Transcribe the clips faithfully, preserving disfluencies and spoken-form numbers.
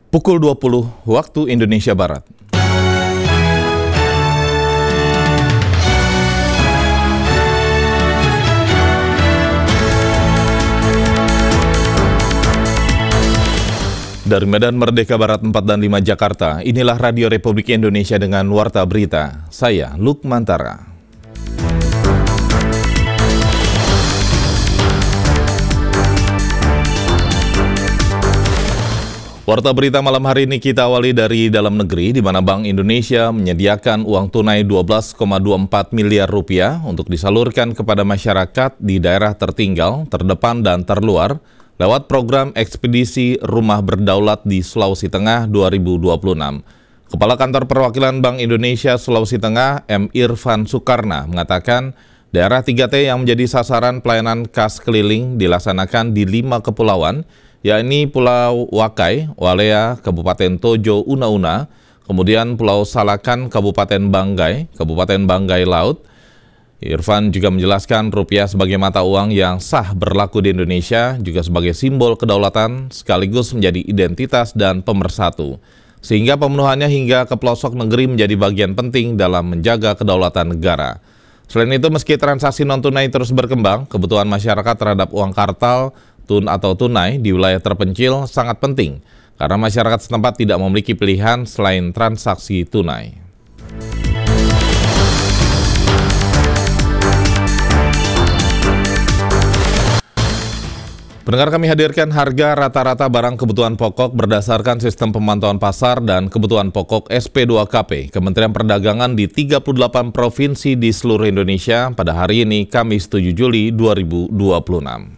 Pukul dua puluh waktu Indonesia Barat. Dari Medan Merdeka Barat empat dan lima Jakarta, inilah Radio Republik Indonesia dengan Warta Berita. Saya Lukmantara. Warta Berita malam hari ini kita awali dari dalam negeri, di mana Bank Indonesia menyediakan uang tunai dua belas koma dua puluh empat miliar rupiah untuk disalurkan kepada masyarakat di daerah tertinggal, terdepan, dan terluar lewat program Ekspedisi Rumah Berdaulat di Sulawesi Tengah dua ribu dua puluh enam. Kepala Kantor Perwakilan Bank Indonesia Sulawesi Tengah, M. Irfan Sukarna, mengatakan daerah tiga T yang menjadi sasaran pelayanan kas keliling dilaksanakan di lima kepulauan, yakni Pulau Wakai, Walea, Kabupaten Tojo, Una-Una, kemudian Pulau Salakan, Kabupaten Banggai, Kabupaten Banggai Laut. Irfan juga menjelaskan rupiah sebagai mata uang yang sah berlaku di Indonesia, juga sebagai simbol kedaulatan, sekaligus menjadi identitas dan pemersatu, sehingga pemenuhannya hingga ke pelosok negeri menjadi bagian penting dalam menjaga kedaulatan negara. Selain itu, meski transaksi non-tunai terus berkembang, kebutuhan masyarakat terhadap uang kartal, tun atau tunai di wilayah terpencil sangat penting, karena masyarakat setempat tidak memiliki pilihan selain transaksi tunai. Pendengar, kami hadirkan harga rata-rata barang kebutuhan pokok berdasarkan sistem pemantauan pasar dan kebutuhan pokok S P dua K P Kementerian Perdagangan di tiga puluh delapan provinsi di seluruh Indonesia pada hari ini, Kamis tujuh Juli dua ribu dua puluh enam.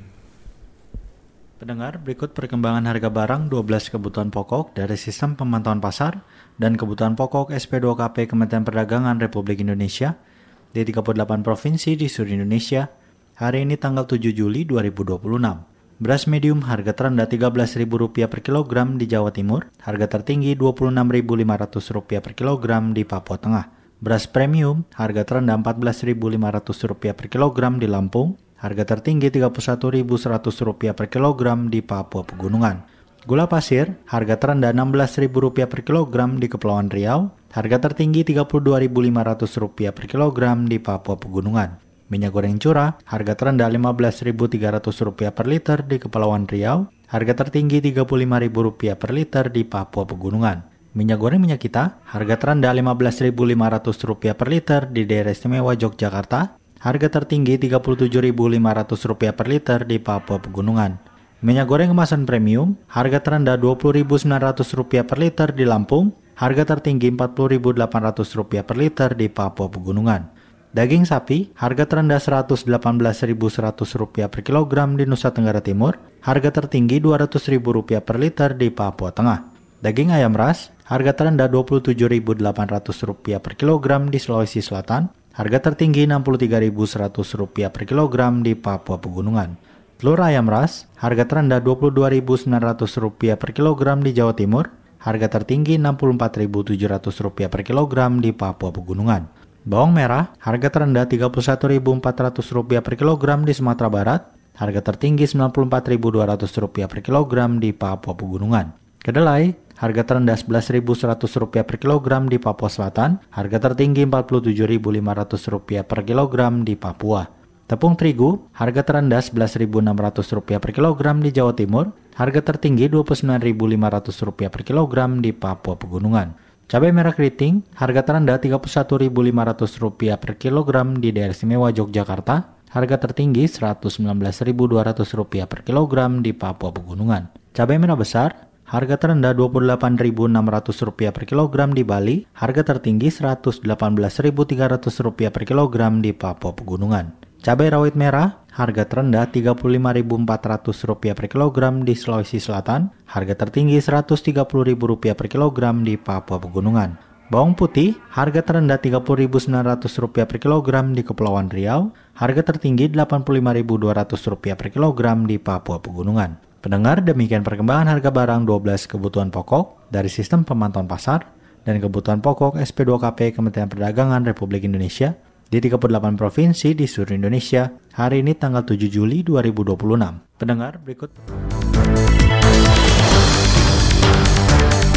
Pendengar, berikut perkembangan harga barang dua belas kebutuhan pokok dari sistem pemantauan pasar dan kebutuhan pokok S P dua K P Kementerian Perdagangan Republik Indonesia di tiga puluh delapan provinsi di seluruh Indonesia hari ini tanggal tujuh Juli dua ribu dua puluh enam. Beras medium harga terendah tiga belas ribu rupiah per kilogram di Jawa Timur, harga tertinggi dua puluh enam ribu lima ratus rupiah per kilogram di Papua Tengah. Beras premium harga terendah empat belas ribu lima ratus rupiah per kilogram di Lampung, harga tertinggi tiga puluh satu ribu seratus rupiah per kilogram di Papua Pegunungan. Gula pasir, harga terendah enam belas ribu rupiah per kilogram di Kepulauan Riau, harga tertinggi tiga puluh dua ribu lima ratus rupiah per kilogram di Papua Pegunungan. Minyak goreng curah, harga terendah lima belas ribu tiga ratus rupiah per liter di Kepulauan Riau, harga tertinggi tiga puluh lima ribu rupiah per liter di Papua Pegunungan. Minyak goreng minyak kita, harga terendah lima belas ribu lima ratus rupiah per liter di Daerah Istimewa Yogyakarta, harga tertinggi tiga puluh tujuh ribu lima ratus rupiah per liter di Papua Pegunungan. Minyak goreng kemasan premium, harga terendah dua puluh ribu sembilan ratus rupiah per liter di Lampung, harga tertinggi empat puluh ribu delapan ratus rupiah per liter di Papua Pegunungan. Daging sapi, harga terendah seratus delapan belas ribu seratus rupiah per kilogram di Nusa Tenggara Timur, harga tertinggi dua ratus ribu rupiah per liter di Papua Tengah. Daging ayam ras, harga terendah dua puluh tujuh ribu delapan ratus rupiah per kilogram di Sulawesi Selatan, harga tertinggi enam puluh tiga ribu seratus rupiah per kilogram di Papua Pegunungan. Telur ayam ras, harga terendah dua puluh dua ribu sembilan ratus rupiah per kilogram di Jawa Timur, harga tertinggi enam puluh empat ribu tujuh ratus rupiah per kilogram di Papua Pegunungan. Bawang merah, harga terendah tiga puluh satu ribu empat ratus rupiah per kilogram di Sumatera Barat, harga tertinggi sembilan puluh empat ribu dua ratus rupiah per kilogram di Papua Pegunungan. Kedelai, harga terendah sebelas ribu seratus rupiah per kilogram di Papua Selatan, harga tertinggi empat puluh tujuh ribu lima ratus rupiah per kilogram di Papua. Tepung terigu, harga terendah sebelas ribu enam ratus rupiah per kilogram di Jawa Timur, harga tertinggi dua puluh sembilan ribu lima ratus rupiah per kilogram di Papua Pegunungan. Cabai merah keriting, harga terendah tiga puluh satu ribu lima ratus rupiah per kilogram di Daerah Istimewa Yogyakarta, harga tertinggi seratus sembilan belas ribu dua ratus rupiah per kilogram di Papua Pegunungan. Cabai merah besar, harga terendah dua puluh delapan ribu enam ratus rupiah per kilogram di Bali, harga tertinggi seratus delapan belas ribu tiga ratus rupiah per kilogram di Papua Pegunungan. Cabai rawit merah, harga terendah tiga puluh lima ribu empat ratus rupiah per kilogram di Sulawesi Selatan, harga tertinggi seratus tiga puluh ribu rupiah per kilogram di Papua Pegunungan. Bawang putih, harga terendah tiga puluh ribu sembilan ratus rupiah per kilogram di Kepulauan Riau, harga tertinggi delapan puluh lima ribu dua ratus rupiah per kilogram di Papua Pegunungan. Pendengar, demikian perkembangan harga barang dua belas kebutuhan pokok dari sistem pemantauan pasar dan kebutuhan pokok S P dua K P Kementerian Perdagangan Republik Indonesia di tiga puluh delapan provinsi di seluruh Indonesia hari ini tanggal tujuh Juli dua ribu dua puluh enam. Pendengar, berikut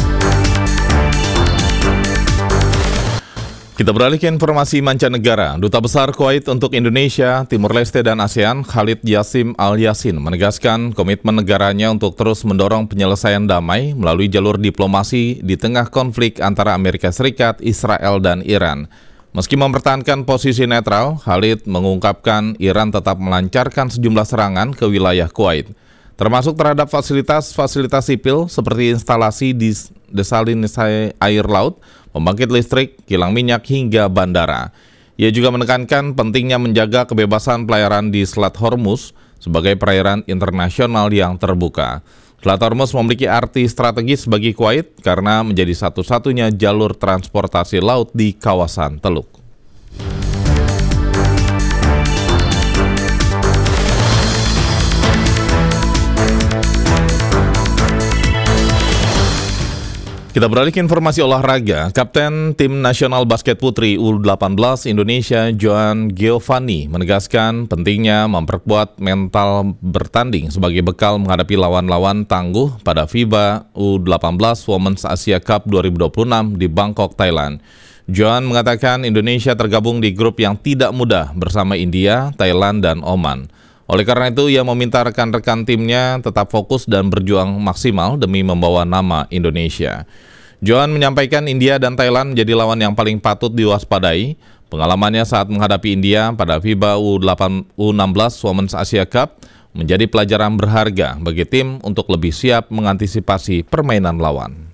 Kita beralih ke informasi mancanegara. Duta Besar Kuwait untuk Indonesia, Timur Leste, dan ASEAN, Khalid Yassim Al-Yassin, menegaskan komitmen negaranya untuk terus mendorong penyelesaian damai melalui jalur diplomasi di tengah konflik antara Amerika Serikat, Israel, dan Iran. Meski mempertahankan posisi netral, Khalid mengungkapkan Iran tetap melancarkan sejumlah serangan ke wilayah Kuwait, termasuk terhadap fasilitas-fasilitas sipil seperti instalasi desalinasi air laut, pembangkit listrik, kilang minyak, hingga bandara. Ia juga menekankan pentingnya menjaga kebebasan pelayaran di Selat Hormuz sebagai perairan internasional yang terbuka. Selat Hormuz memiliki arti strategis bagi Kuwait karena menjadi satu-satunya jalur transportasi laut di kawasan Teluk. Kita beralih ke informasi olahraga. Kapten Tim Nasional Basket Putri U delapan belas Indonesia, Joan Giovanni, menegaskan pentingnya memperkuat mental bertanding sebagai bekal menghadapi lawan-lawan tangguh pada FIBA U delapan belas Women's Asia Cup dua ribu dua puluh enam di Bangkok, Thailand. Joan mengatakan Indonesia tergabung di grup yang tidak mudah bersama India, Thailand, dan Oman. Oleh karena itu, ia meminta rekan-rekan timnya tetap fokus dan berjuang maksimal demi membawa nama Indonesia. Joan menyampaikan India dan Thailand menjadi lawan yang paling patut diwaspadai. Pengalamannya saat menghadapi India pada FIBA U enam belas Women's Asia Cup menjadi pelajaran berharga bagi tim untuk lebih siap mengantisipasi permainan lawan.